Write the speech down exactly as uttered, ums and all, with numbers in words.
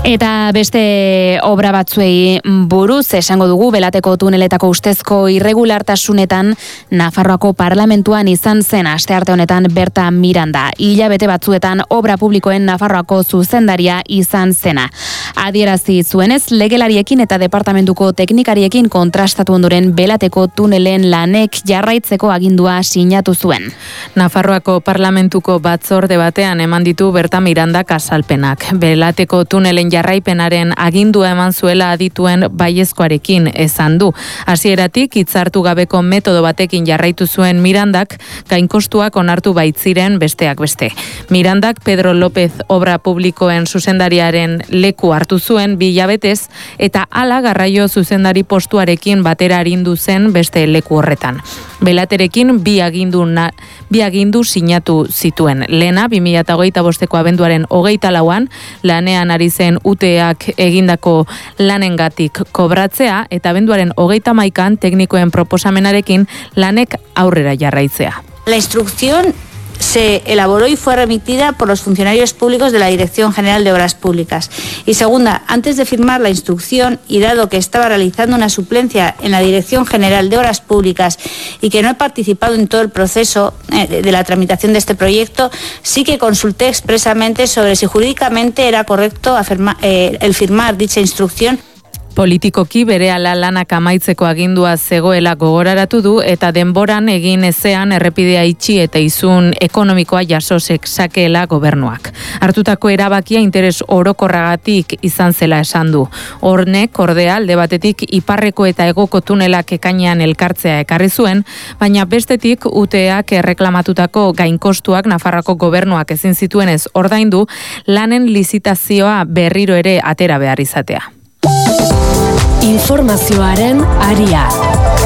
Eta beste obra batzuei buruz esango dugu, Belateko tuneletako ustezko irregulartasunetan Nafarroako parlamentuan izan zen astearte honetan Berta Miranda. Hilabete batzuetan obra publikoen Nafarroako zuzendaria izan zena. Adierazi zuenez, legelariekin eta departamentuko teknikariekin kontrastatu ondoren Belateko tunelen lanek jarraitzeko agindua sinatu zuen. Nafarroako parlamentuko batzorde batean eman ditu Berta Miranda azalpenak. Belateko tunelen jarraipenaren agindua eman zuela adituen baiezkoarekin esan du. Hasieratik hitzartu gabeko metodo batekin jarraitu zuen Mirandak, gainkostuak onartu baitziren besteak beste. Mirandak Pedro López obra publikoen zuzendariaren leku hartu zuen bi hilabetez eta hala garraio zuzendari postuarekin batera arindu zen beste leku horretan. Belaterekin bi agindu, na, bi agindu sinatu zituen. Lehena, bi mila hogeita bosteko abenduaren hogeita lauan, lanean ari zen U T Eak egindako lanengatik kobratzea eta abenduaren hogeita hamaikan teknikoen proposamenarekin lanek aurrera jarraitzea. La instrucción se elaboró y fue remitida por los funcionarios públicos de la Dirección General de Obras Públicas. Y segunda, antes de firmar la instrucción y dado que estaba realizando una suplencia en la Dirección General de Obras Públicas y que no he participado en todo el proceso eh, de la tramitación de este proyecto, sí que consulté expresamente sobre si jurídicamente era correcto afirma, eh, el firmar dicha instrucción. Politikoki berehala lanak amaitzeko agindua zegoela gogoraratu du eta denboran egin ezean errepidea itxi eta izun ekonomikoa jaso sakeela gobernuak. Hartutako erabakia interes orokorragatik izan zela esan du. Hornek ordea alde batetik iparreko eta hegoko tunelak ekainean elkartzea ekarri zuen, baina bestetik U T Eak erreklamatutako gainkostuak Nafarroako gobernuak ezin zituenez ordaindu, lanen lizitazioa berriro ere atera behar izatea. Informazioaren aria.